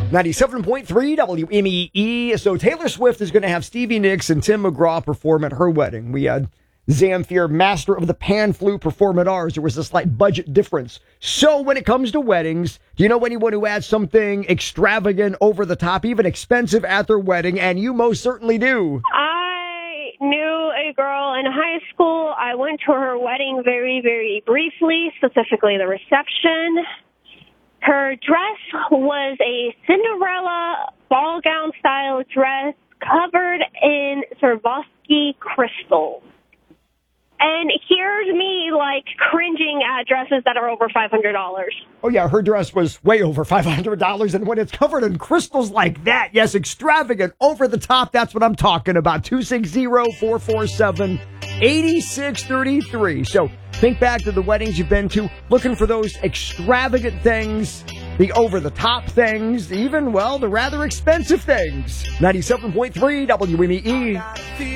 97.3 WMEE. So Taylor Swift is going to have Stevie Nicks and Tim McGraw perform at her wedding. We had Zamfir, master of the pan flute, perform at ours. There was a slight budget difference. So when it comes to weddings, do you know anyone who adds something extravagant, over the top, even expensive at their wedding? And you most certainly do. I knew a girl in high school. I went to her wedding very, very briefly, specifically the reception. Her dress was a Cinderella ball gown style dress covered in Swarovski crystals. And here's me, cringing at dresses that are over $500. Oh, yeah, her dress was way over $500. And when it's covered in crystals like that, yes, extravagant, over the top, that's what I'm talking about. 260-447-8633. So think back to the weddings you've been to, looking for those extravagant things, the over-the-top things, even, the rather expensive things. 97.3 WMEE.